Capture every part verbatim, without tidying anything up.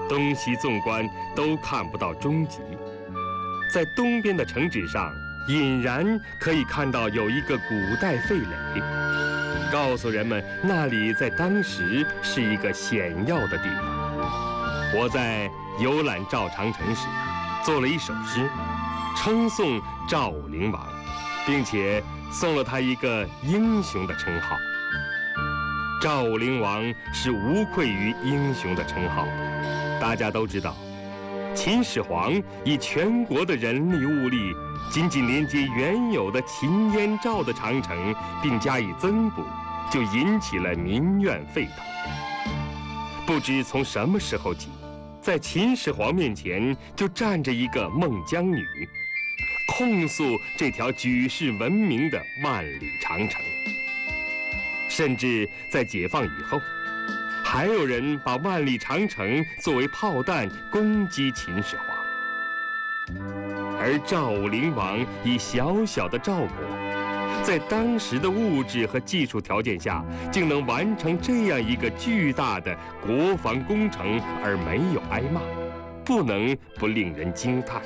东西纵观都看不到终极。在东边的城址上，隐然可以看到有一个古代废垒，告诉人们那里在当时是一个险要的地方。我在游览赵长城时，做了一首诗，称颂赵武灵王，并且送了他一个英雄的称号。赵武灵王是无愧于英雄的称号的。大家都知道，秦始皇以全国的人力物力，仅仅连接原有的秦燕赵的长城，并加以增补，就引起了民怨沸腾。不知从什么时候起，在秦始皇面前就站着一个孟姜女，控诉这条举世闻名的万里长城。甚至在解放以后，还有人把万里长城作为炮弹攻击秦始皇。而赵武灵王以小小的赵国，在当时的物质和技术条件下，竟能完成这样一个巨大的国防工程而没有挨骂，不能不令人惊叹。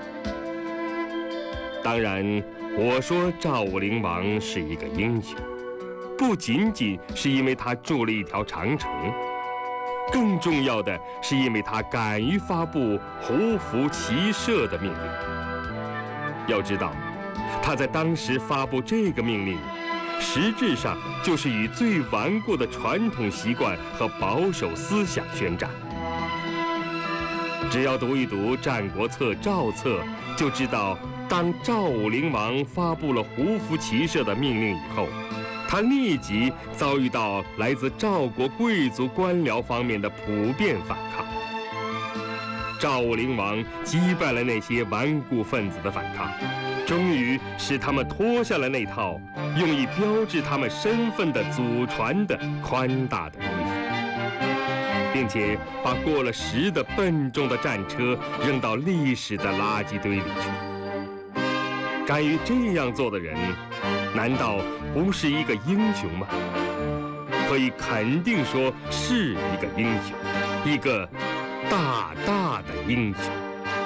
当然，我说赵武灵王是一个英雄，不仅仅是因为他筑了一条长城，更重要的是因为他敢于发布胡服骑射的命令。要知道，他在当时发布这个命令，实质上就是与最顽固的传统习惯和保守思想宣战。只要读一读《战国策》《赵策》，就知道，当赵武灵王发布了胡服骑射的命令以后，他立即遭遇到来自赵国贵族官僚方面的普遍反抗。赵武灵王击败了那些顽固分子的反抗，终于使他们脱下了那套用以标志他们身份的祖传的宽大的衣服，并且把过了时的笨重的战车扔到历史的垃圾堆里去。敢于这样做的人，难道不是一个英雄吗？可以肯定说是一个英雄，一个大大的英雄。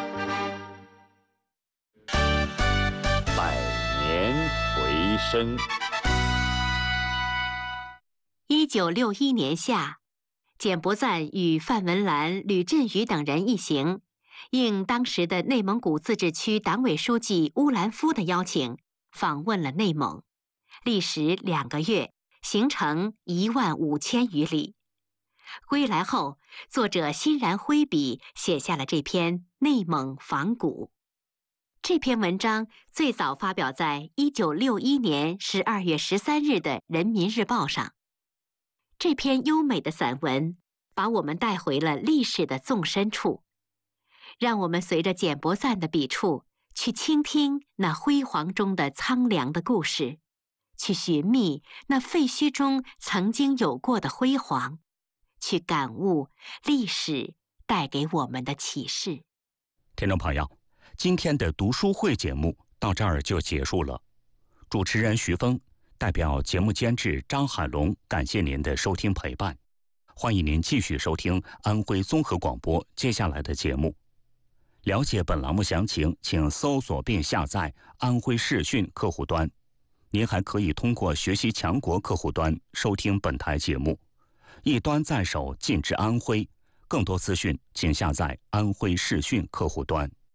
百年回声。 一九六一年夏，简伯赞与范文澜、吕振宇等人一行，应当时的内蒙古自治区党委书记乌兰夫的邀请，访问了内蒙，历时两个月，行程一万五千余里。归来后，作者欣然挥笔写下了这篇《内蒙访古》。这篇文章最早发表在一九六一年十二月十三日的《人民日报》上。这篇优美的散文把我们带回了历史的纵深处，让我们随着简伯赞的笔触去倾听那辉煌中的苍凉的故事，去寻觅那废墟中曾经有过的辉煌，去感悟历史带给我们的启示。 听众朋友，今天的读书会节目到这儿就结束了。主持人徐峰代表节目监制张海龙，感谢您的收听陪伴。欢迎您继续收听安徽综合广播接下来的节目。了解本栏目详情，请搜索并下载安徽视讯客户端。您还可以通过学习强国客户端收听本台节目。一端在手，尽至安徽。更多资讯，请下载安徽视讯客户端。